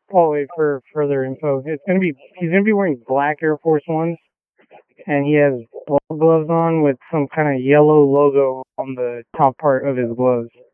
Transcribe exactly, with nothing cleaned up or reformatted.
I'll wait for further info. It's gonna be he's gonna be wearing black Air Force Ones, and he has ball gloves on with some kind of yellow logo on the top part of his gloves.